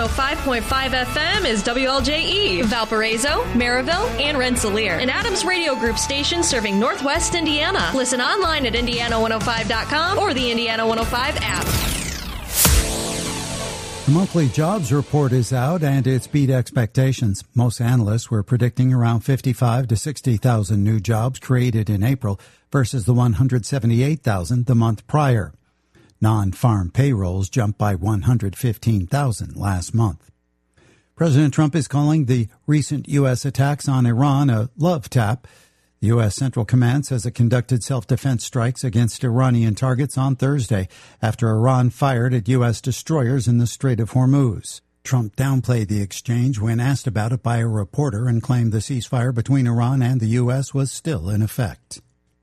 105.5 FM is WLJE, Valparaiso, Maryville, and Rensselaer, an Adams Radio Group station serving Northwest Indiana. Listen online at Indiana105.com or the Indiana 105 app. The monthly jobs report is out, and it's beat expectations. Most analysts were predicting around 55 to 60,000 new jobs created in April versus the 178,000 the month prior. Non-farm payrolls jumped by 115,000 last month. President Trump is calling the recent U.S. attacks on Iran a love tap. The U.S. Central Command says it conducted self-defense strikes against Iranian targets on Thursday after Iran fired at U.S. destroyers in the Strait of Hormuz. Trump downplayed the exchange when asked about it by a reporter and claimed the ceasefire between Iran and the U.S. was still in effect.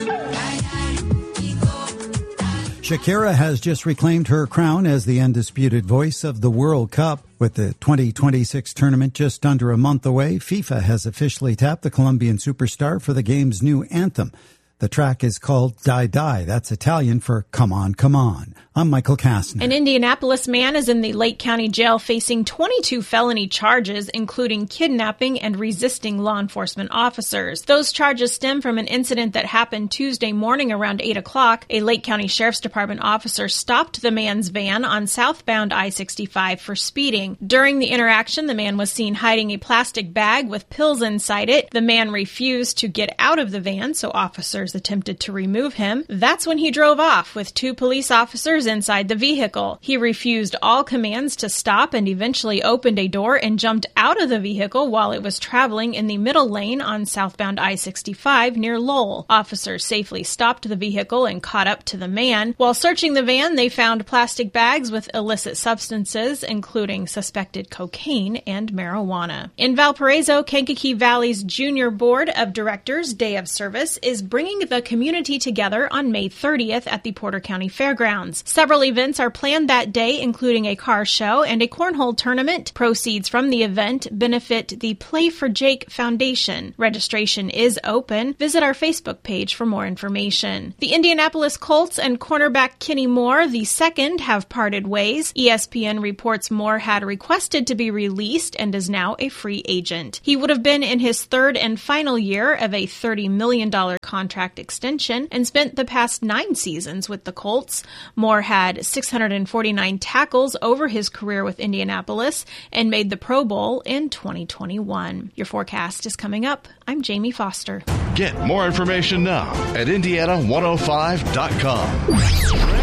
Shakira has just reclaimed her crown as the undisputed voice of the World Cup. With the 2026 tournament just under a month away, FIFA has officially tapped the Colombian superstar for the game's new anthem. The track is called Die Die. That's Italian for Come On, Come On. I'm Michael Kastner. An Indianapolis man is in the Lake County Jail facing 22 felony charges, including kidnapping and resisting law enforcement officers. Those charges stem from an incident that happened Tuesday morning around 8 o'clock. A Lake County Sheriff's Department officer stopped the man's van on southbound I-65 for speeding. During the interaction, the man was seen hiding a plastic bag with pills inside it. The man refused to get out of the van, so officers attempted to remove him. That's when he drove off with 2 police officers inside the vehicle. He refused all commands to stop and eventually opened a door and jumped out of the vehicle while it was traveling in the middle lane on southbound I-65 near Lowell. Officers safely stopped the vehicle and caught up to the man. While searching the van, they found plastic bags with illicit substances, including suspected cocaine and marijuana. In Valparaiso, Kankakee Valley's Junior Board of Directors Day of Service is bringing the community together on May 30th at the Porter County Fairgrounds. Several events are planned that day, including a car show and a cornhole tournament. Proceeds from the event benefit the Play for Jake Foundation. Registration is open. Visit our Facebook page for more information. The Indianapolis Colts and cornerback Kenny Moore II have parted ways. ESPN reports Moore had requested to be released and is now a free agent. He would have been in his third and final year of a $30 million contract extension and spent the past 9 seasons with the Colts. Moore had 649 tackles over his career with Indianapolis and made the Pro Bowl in 2021. Your forecast is coming up. I'm Jamie Foster. Get more information now at Indiana105.com.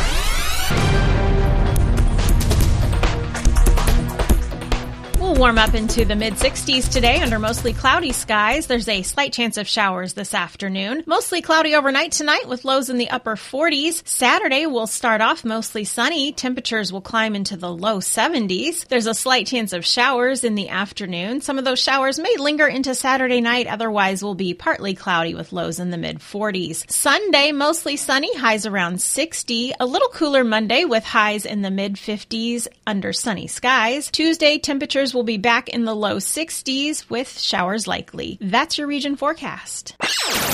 We'll warm up into the mid-60s today under mostly cloudy skies. There's a slight chance of showers this afternoon. Mostly cloudy overnight tonight with lows in the upper 40s. Saturday will start off mostly sunny. Temperatures will climb into the low 70s. There's a slight chance of showers in the afternoon. Some of those showers may linger into Saturday night. Otherwise, will be partly cloudy with lows in the mid-40s. Sunday, mostly sunny, highs around 60. A little cooler Monday with highs in the mid-50s under sunny skies. Tuesday, temperatures will be back in the low 60s with showers likely. That's your region forecast.